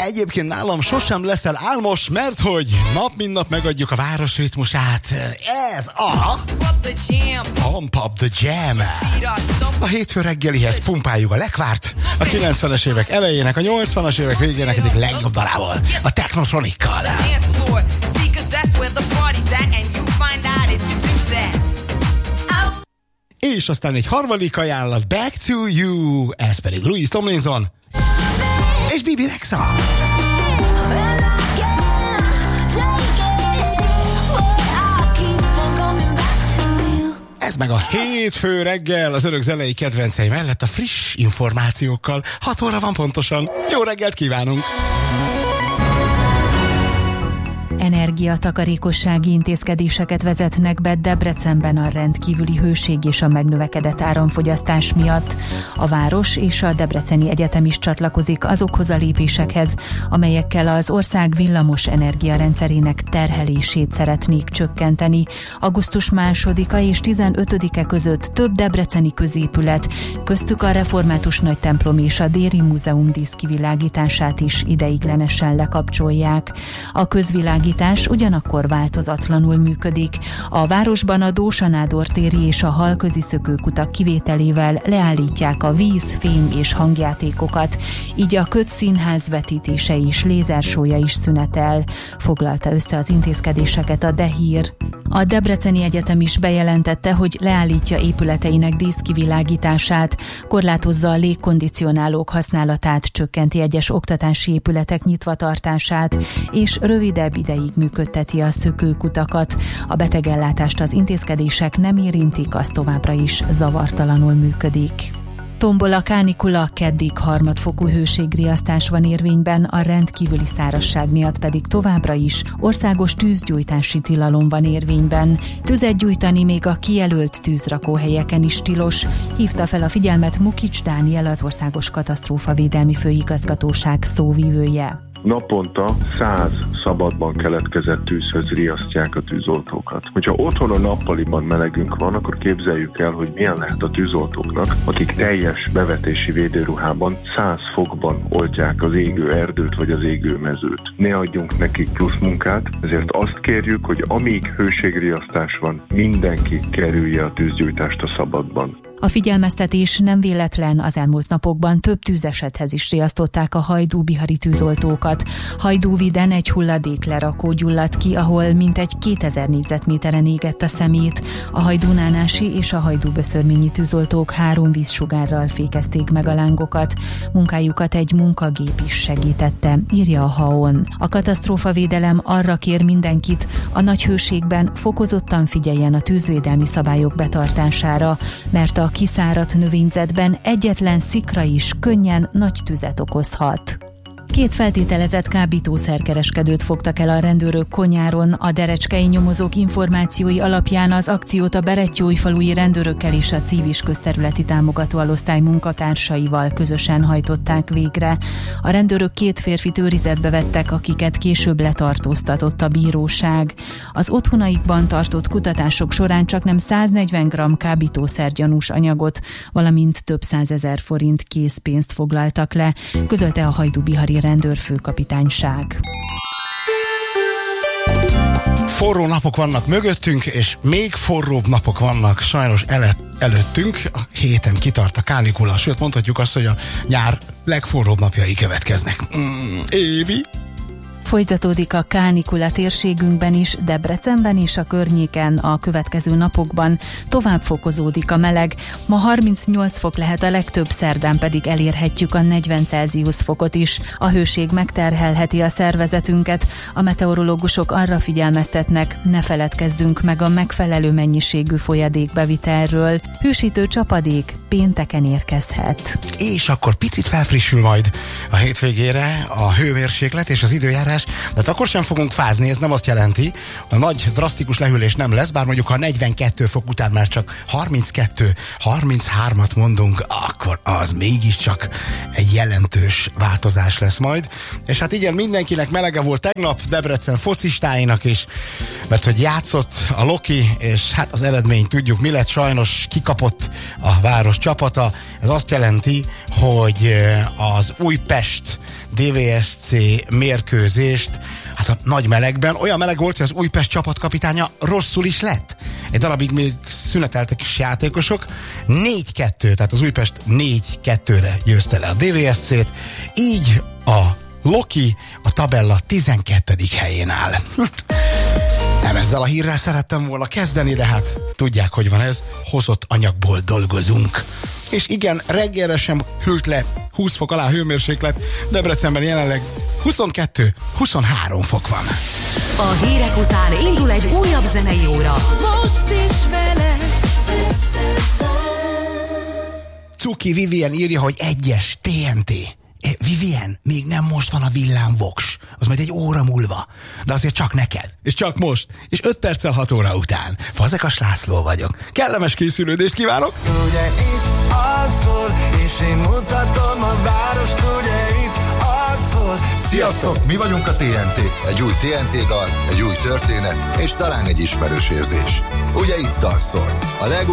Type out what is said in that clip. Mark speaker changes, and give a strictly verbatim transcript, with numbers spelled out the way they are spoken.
Speaker 1: Egyébként nálam sosem leszel álmos, mert hogy nap mint nap megadjuk a város ritmusát. Ez a Pump Up the Jam. A hétfő reggelihez pumpáljuk a lekvárt, a kilencvenes évek elejének, a nyolcvanas évek végének egyik legjobb dalával, a Technotronikkal. És aztán egy harmadik ajánlat, Back to You, ez pedig Louis Tomlinson és Bibi Rexha. Ez meg a hétfő reggel az örök zenei kedvencei mellett a friss információkkal. hat óra van pontosan. Jó reggelt kívánunk!
Speaker 2: Energiatakarékossági intézkedéseket vezetnek be Debrecenben a rendkívüli hőség és a megnövekedett áramfogyasztás miatt. A város és a Debreceni Egyetem is csatlakozik azokhoz a lépésekhez, amelyekkel az ország villamos energiarendszerének terhelését szeretnék csökkenteni. augusztus másodika és tizenötödike között több debreceni középület, köztük a Református Nagytemplom és a Déri Múzeum díszkivilágítását is ideiglenesen lekapcsolják. A közvilágítás ugyanakkor változatlanul működik. A városban a Dósa Nádor téri és a Halközi szökőkutak kivételével leállítják a víz, fény és hangjátékokat, így a Köt Színház vetítése is, lézersója is szünetel. Foglalta össze az intézkedéseket a De Hír. A Debreceni Egyetem is bejelentette, hogy leállítja épületeinek díszkivilágítását, korlátozza a légkondicionálók használatát, csökkenti egyes oktatási épületek nyitvatartását, és rövidebb ideig működteti a szökőkutakat. A betegellátást az intézkedések nem érintik, az továbbra is zavartalanul működik. Tombol a kánikula, keddig harmadfokú hőségriasztás van érvényben, a rendkívüli szárazság miatt pedig továbbra is országos tűzgyújtási tilalom van érvényben. Tüzet gyújtani még a kijelölt tűzrakóhelyeken is tilos, hívta fel a figyelmet Mukics Dániel, az Országos Katasztrófavédelmi Főigazgatóság szóvivője.
Speaker 3: Naponta száz szabadban keletkezett tűzhöz riasztják a tűzoltókat. Hogyha otthon a nappaliban melegünk van, akkor képzeljük el, hogy milyen lehet a tűzoltóknak, akik teljes bevetési védőruhában száz fokban oltják az égő erdőt vagy az égő mezőt. Ne adjunk nekik plusz munkát, ezért azt kérjük, hogy amíg hőségriasztás van, mindenki kerülje a tűzgyújtást a szabadban.
Speaker 2: A figyelmeztetés nem véletlen, az elmúlt napokban több tűzesethez is riasztották a hajdú-bihari tűzoltókat. Hajdúviden egy hulladéklerakó gyulladt ki, ahol mintegy kétezer négyzetméteren égett a szemét. A hajdúnánási és a hajdúböszörményi tűzoltók három vízsugárral fékezték meg a lángokat. Munkájukat egy munkagép is segítette, írja a Haon. A katasztrófavédelem arra kér mindenkit, a nagy hőségben fokozottan figyeljen a tűzvédelmi szabályok betartására, mert a kiszáradt növényzetben egyetlen szikra is könnyen nagy tüzet okozhat. Két feltételezett kábítószerkereskedőt fogtak el a rendőrök Konyáron. A derecskei nyomozók információi alapján az akciót a Berettyóújfalui rendőrökkel és a Civis közterületi támogató alosztály munkatársaival közösen hajtották végre. A rendőrök két férfit őrizetbe vettek, akiket később letartóztatott a bíróság. Az otthonaikban tartott kutatások során csaknem száznegyven gramm kábítószergyanús anyagot, valamint több százezer forint készpénzt foglaltak le, közölte a hajdú-bihari rendőrfőkapitányság.
Speaker 1: Forró napok vannak mögöttünk, és még forróbb napok vannak sajnos el- előttünk. A héten kitart a kánikula, sőt mondhatjuk azt, hogy a nyár legforróbb napjai következnek. Mm, Évi?
Speaker 2: Folytatódik a kánikula térségünkben is, Debrecenben és a környéken a következő napokban. Tovább fokozódik a meleg. Ma harmincnyolc fok lehet a legtöbb, szerdán pedig elérhetjük a negyven Celsius fokot is. A hőség megterhelheti a szervezetünket. A meteorológusok arra figyelmeztetnek, ne feledkezzünk meg a megfelelő mennyiségű folyadékbevitelről. Hűsítő csapadék pénteken érkezhet.
Speaker 1: És akkor picit felfrissül majd a hétvégére a hőmérséklet és az időjárás. De hát akkor sem fogunk fázni, ez nem azt jelenti, a nagy drasztikus lehűlés nem lesz, bár mondjuk ha negyvenkettő fok után már csak harminckettő harminchárom mondunk, akkor az mégiscsak egy jelentős változás lesz majd. És hát igen, mindenkinek melege volt tegnap, Debrecen focistáinak is, mert hogy játszott a Loki, és hát az eredmény tudjuk mi lett, sajnos kikapott a város csapata. Ez azt jelenti, hogy az Újpest dé vé es cé mérkőzést, hát a nagy melegben, olyan meleg volt, hogy az Újpest csapatkapitánya rosszul is lett. Egy darabig még szüneteltek is játékosok. négy kettő, tehát az Újpest négy kettőre győzte le a dé vé es cét. Így a Loki a tabella tizenkettedik helyén áll. Nem ezzel a hírrel szerettem volna kezdeni, de hát tudják, hogy van ez, hozott anyagból dolgozunk. És igen, reggelre sem hűlt le húsz fok alá hőmérséklet, Debrecenben jelenleg huszonkettő huszonhárom fok van.
Speaker 4: A hírek után indul egy újabb zenei óra. Most is veled.
Speaker 1: Cuki Vivien írja, hogy egyes té en té. Vivien, még nem most van a villám Vox, az majd egy óra múlva, de azért csak neked, és csak most, és öt perccel hat óra után. Fazekas László vagyok. Kellemes készülődést kívánok!
Speaker 5: Ugye itt alszol, és én mutatom a várost, ugye itt alszol.
Speaker 6: Sziasztok, mi vagyunk a té en té. Egy új té en té dal, egy új történet, és talán egy ismerős érzés. Ugye itt alszol. A legújabb